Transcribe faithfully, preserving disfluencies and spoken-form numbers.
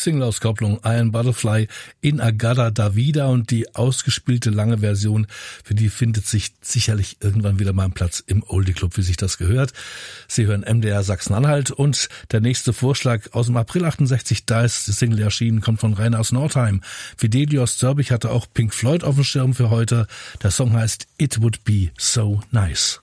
Single-Auskopplung Iron Butterfly in Agada da Vida, und die ausgespielte lange Version, für die findet sich sicherlich irgendwann wieder mal einen Platz im Oldie Club, wie sich das gehört. Sie hören M D R Sachsen-Anhalt, und der nächste Vorschlag aus dem April achtundsechzig, da ist die Single erschienen, kommt von Rainer aus Nordheim. Fidelios Zörbich hatte auch Pink Floyd auf dem Schirm für heute. Der Song heißt It Would Be So Nice.